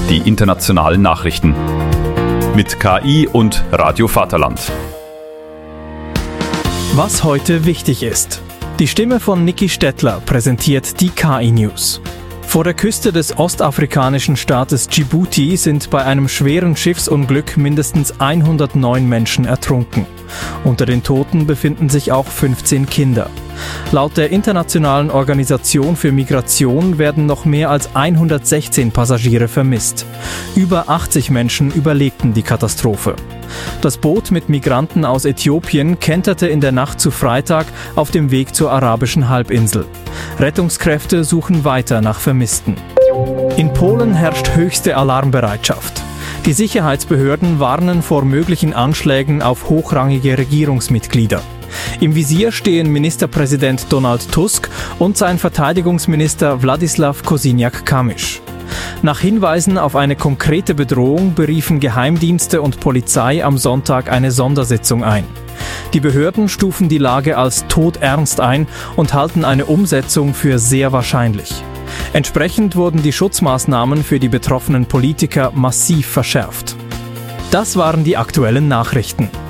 die internationalen Nachrichten. Mit KI und Radio Vaterland. Was heute wichtig ist. Die Stimme von Niki Stettler präsentiert die KI-News. Vor der Küste des ostafrikanischen Staates Djibouti sind bei einem schweren Schiffsunglück mindestens 109 Menschen ertrunken. Unter den Toten befinden sich auch 15 Kinder. Laut der Internationalen Organisation für Migration werden noch mehr als 116 Passagiere vermisst. Über 80 Menschen überlebten die Katastrophe. Das Boot mit Migranten aus Äthiopien kenterte in der Nacht zu Freitag auf dem Weg zur arabischen Halbinsel. Rettungskräfte suchen weiter nach Vermissten. In Polen herrscht höchste Alarmbereitschaft. Die Sicherheitsbehörden warnen vor möglichen Anschlägen auf hochrangige Regierungsmitglieder. Im Visier stehen Ministerpräsident Donald Tusk und sein Verteidigungsminister Władysław Kosiniak-Kamysz. Nach Hinweisen auf eine konkrete Bedrohung beriefen Geheimdienste und Polizei am Sonntag eine Sondersitzung ein. Die Behörden stufen die Lage als todernst ein und halten eine Umsetzung für sehr wahrscheinlich. Entsprechend wurden die Schutzmaßnahmen für die betroffenen Politiker massiv verschärft. Das waren die aktuellen Nachrichten.